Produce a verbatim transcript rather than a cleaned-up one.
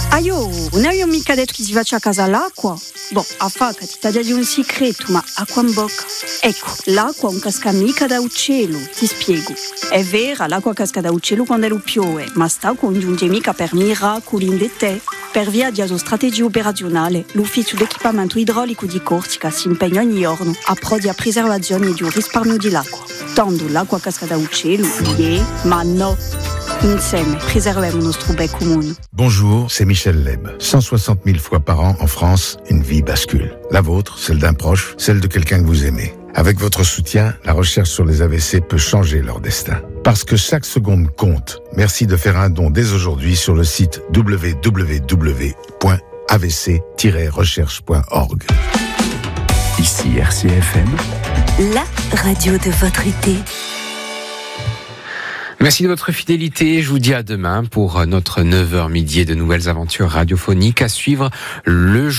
Ah io, non avevo mica detto che si faccia a casa l'acqua. Boh, a facca, ti taglia di un segreto, ma acqua in bocca. Ecco, l'acqua non casca mica da uccello, ti spiego. È vera, l'acqua casca da uccello quando lo piove, ma sta congiunge mica per miracoli in te. Per via di una strategia operazionale, l'ufficio d'equipamento idraulico di Corsica si impegna ogni giorno a pro di preservazione di un risparmio di l'acqua. Tanto l'acqua casca da uccello, yeah, ma no. Insieme, préservons notre bec commun. Bonjour, c'est Michel Leb. cent soixante mille fois par an en France, une vie bascule. La vôtre, celle d'un proche, celle de quelqu'un que vous aimez. Avec votre soutien, la recherche sur les A V C peut changer leur destin. Parce que chaque seconde compte. Merci de faire un don dès aujourd'hui sur le site w w w point a v c tiret recherche point org. Ici R C F M, la radio de votre été. Merci de votre fidélité. Je vous dis à demain pour notre neuf heures midi et de nouvelles aventures radiophoniques à suivre le